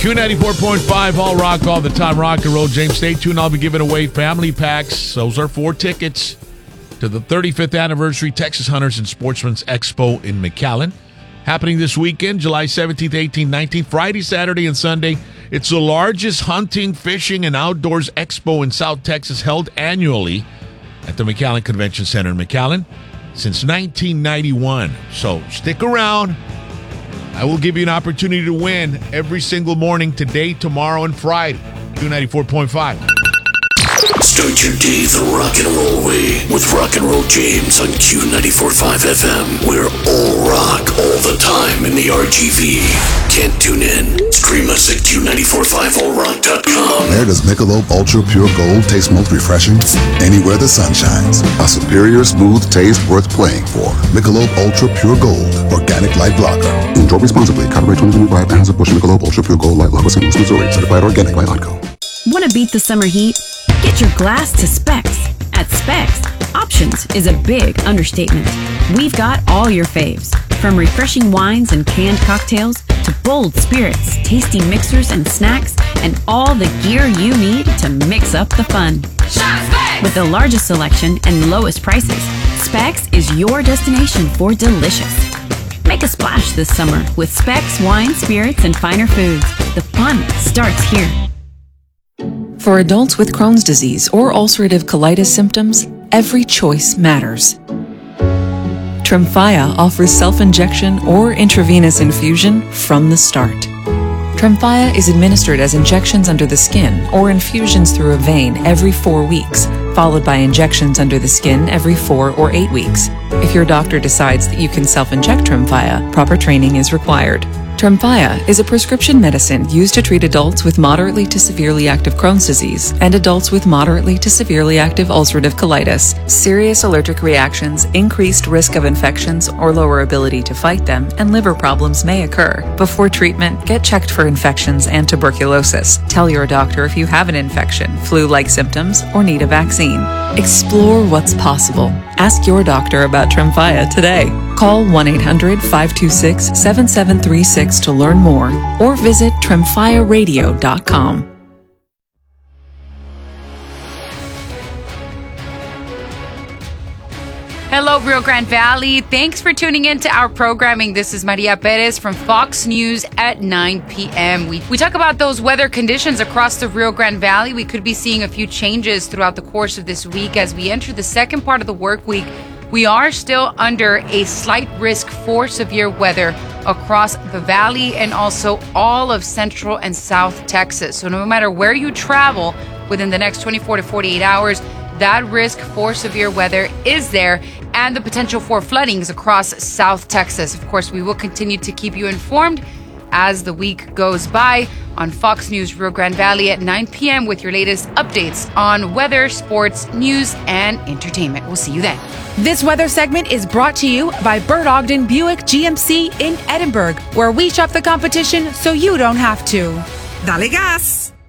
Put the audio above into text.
Q94.5, all rock, all the time, rock and roll. James, stay tuned. I'll be giving away family packs. Those are 4 tickets to the 35th anniversary Texas Hunters and Sportsmen's Expo in McAllen. Happening this weekend, July 17th, 18th, 19th, Friday, Saturday, and Sunday. It's the largest hunting, fishing, and outdoors expo in South Texas, held annually at the McAllen Convention Center in McAllen since 1991. So stick around. I will give you an opportunity to win every single morning, today, tomorrow, and Friday. Q94.5. Start your day the rock and roll way with Rock and Roll James on Q94.5 FM. We're all rock all the time in the RGV. Can't tune in? Stream us at Q945allrock.com. Where does Michelob Ultra Pure Gold taste most refreshing? Anywhere the sun shines. A superior smooth taste worth playing for. Michelob Ultra Pure Gold, organic light lager. Enjoy responsibly. Copyright 2025. Anheuser-Busch Michelob Ultra Pure Gold Light Lager, St. Louis, Missouri. Certified organic by Odco. Want to beat the summer heat? Get your glass to Specs. At Specs, options is a big understatement. We've got all your faves, from refreshing wines and canned cocktails to bold spirits, tasty mixers and snacks, and all the gear you need to mix up the fun. Shop Specs! With the largest selection and lowest prices, Specs is your destination for delicious. Make a splash this summer with Specs wine, spirits, and finer foods. The fun starts here. For adults with Crohn's disease or ulcerative colitis symptoms, every choice matters. Tremfya offers self-injection or intravenous infusion from the start. Tremfya is administered as injections under the skin or infusions through a vein every 4 weeks, followed by injections under the skin every 4 or 8 weeks. If your doctor decides that you can self-inject Tremfya, proper training is required. Tremfya is a prescription medicine used to treat adults with moderately to severely active Crohn's disease and adults with moderately to severely active ulcerative colitis. Serious allergic reactions, increased risk of infections or lower ability to fight them, and liver problems may occur. Before treatment, get checked for infections and tuberculosis. Tell your doctor if you have an infection, flu-like symptoms, or need a vaccine. Explore what's possible. Ask your doctor about Tremfya today. Call 1-800-526-7736 to learn more, or visit tremfyaradio.com. Hello, Rio Grande Valley. Thanks for tuning in to our programming. This is Maria Perez from Fox News at 9 p.m. We talk about those weather conditions across the Rio Grande Valley. We could be seeing a few changes throughout the course of this week. As we enter the second part of the work week, we are still under a slight risk for severe weather across the valley and also all of Central and South Texas. So no matter where you travel within the next 24 to 48 hours, that risk for severe weather is there, and the potential for floodings across South Texas. Of course, we will continue to keep you informed as the week goes by on Fox News Rio Grande Valley at 9 p.m. with your latest updates on weather, sports, news, and entertainment. We'll see you then. This weather segment is brought to you by Bert Ogden Buick GMC in Edinburg, where we shop the competition so you don't have to. Dale gas!